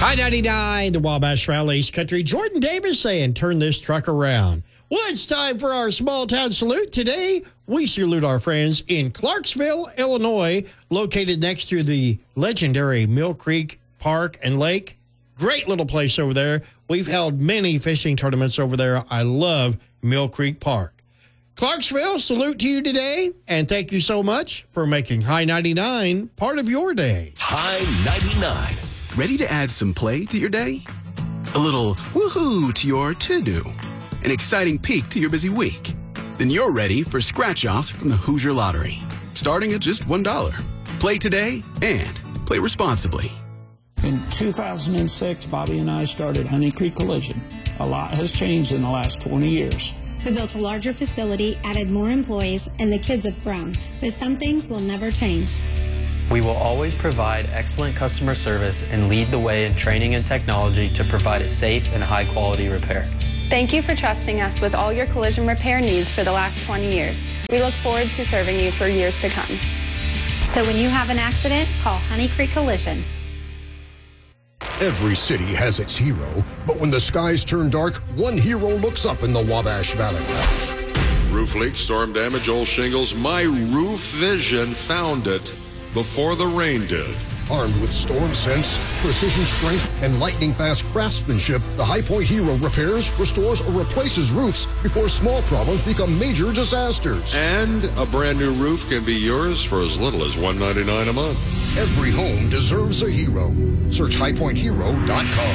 High 99, the Wabash Valley East Country. Jordan Davis saying, turn this truck around. Well, it's time for our small town salute. Today, we salute our friends in Clarksville, Illinois, located next to the legendary Mill Creek Park and Lake. Great little place over there. We've held many fishing tournaments over there. I love Mill Creek Park. Clarksville, salute to you today, and thank you so much for making High 99 part of your day. High 99. Ready to add some play to your day? A little woohoo to your to-do? An exciting peek to your busy week? Then you're ready for scratch-offs from the Hoosier Lottery, starting at just $1. Play today and play responsibly. In 2006, Bobby and I started Honey Creek Collision. A lot has changed in the last 20 years. We built a larger facility, added more employees, and the kids have grown. But some things will never change. We will always provide excellent customer service and lead the way in training and technology to provide a safe and high-quality repair. Thank you for trusting us with all your collision repair needs for the last 20 years. We look forward to serving you for years to come. So when you have an accident, call Honey Creek Collision. Every city has its hero, but when the skies turn dark, one hero looks up in the Wabash Valley. Roof leak, storm damage, old shingles. My Roof Vision found it before the rain did. Armed with storm sense, precision strength, and lightning-fast craftsmanship, the High Point Hero repairs, restores, or replaces roofs before small problems become major disasters. And a brand new roof can be yours for as little as $199 a month. Every home deserves a hero. Search highpointhero.com.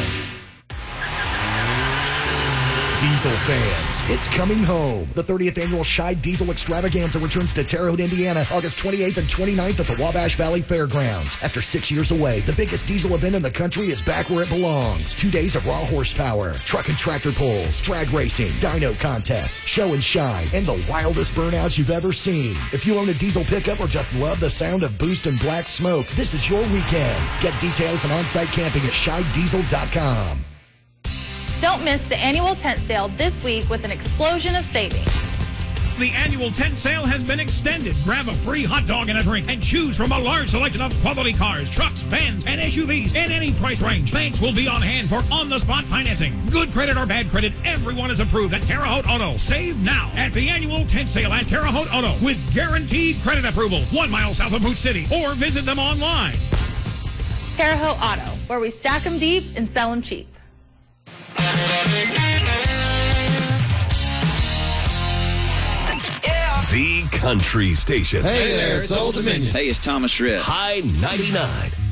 Diesel fans, it's coming home. The 30th annual Scheid Diesel Extravaganza returns to Terre Haute, Indiana, August 28th and 29th at the Wabash Valley Fairgrounds. After 6 years away, the biggest diesel event in the country is back where it belongs. 2 days of raw horsepower, truck and tractor pulls, drag racing, dyno contests, show and shine, and the wildest burnouts you've ever seen. If you own a diesel pickup or just love the sound of boost and black smoke, this is your weekend. Get details and on-site camping at ScheidDiesel.com. Don't miss the annual tent sale this week with an explosion of savings. The annual tent sale has been extended. Grab a free hot dog and a drink and choose from a large selection of quality cars, trucks, vans, and SUVs in any price range. Banks will be on hand for on-the-spot financing. Good credit or bad credit, everyone is approved at Terre Haute Auto. Save now at the annual tent sale at Terre Haute Auto with guaranteed credit approval 1 mile south of Boot City, or visit them online. Terre Haute Auto, where we stack them deep and sell them cheap. The Country Station. Hey there, it's Old Dominion. Hey, it's Thomas Rhett. High 99.